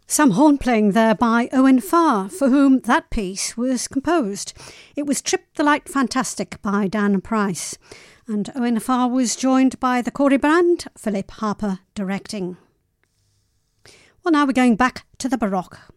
Some horn playing there by Owen Farr, for whom that piece was composed. It was Trip the Light Fantastic by Dan Price, and Owen Farr was joined by the Corey Band, Philip Harper directing. Well, now we're going back to the Baroque.